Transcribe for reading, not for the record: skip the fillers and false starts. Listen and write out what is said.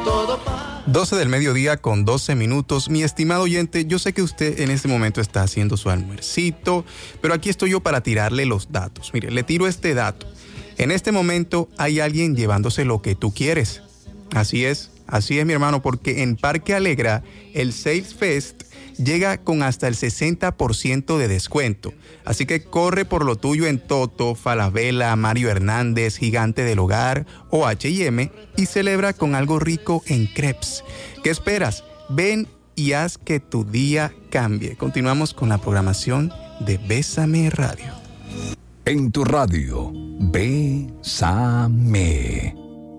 12 del mediodía con 12 minutos. Mi estimado oyente, yo sé que usted en este momento está haciendo su almuercito, pero aquí estoy yo para tirarle los datos. Mire, le tiro este dato. En este momento hay alguien llevándose lo que tú quieres. Así es, mi hermano, porque en Parque Alegra el Sales Fest llega con hasta el 60% de descuento. Así que corre por lo tuyo en Toto, Falabella, Mario Hernández, Gigante del Hogar o H&M y celebra con algo rico en crepes. ¿Qué esperas? Ven y haz que tu día cambie. Continuamos con la programación de Bésame Radio. En tu radio, Bésame.